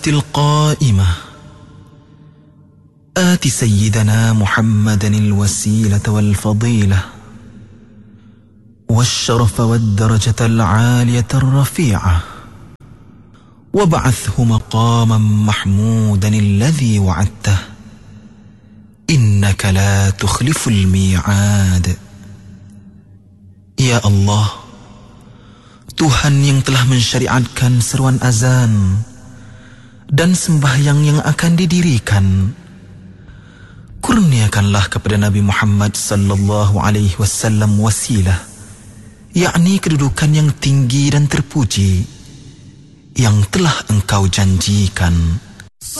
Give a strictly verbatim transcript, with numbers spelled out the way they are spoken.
القائمة آت سيدنا محمدا الوسيلة والفضيلة والشرف والدرجة العالية الرفيعة وابعثه مقاما محمودا الذي وعدته إنك لا تخلف الميعاد. Ya Allah, Tuhan yang telah mensyariatkan seruan azan dan sembahyang yang akan didirikan, kurniakanlah kepada Nabi Muhammad sallallahu alaihi wasallam wasilah, yakni kedudukan yang tinggi dan terpuji yang telah engkau janjikan.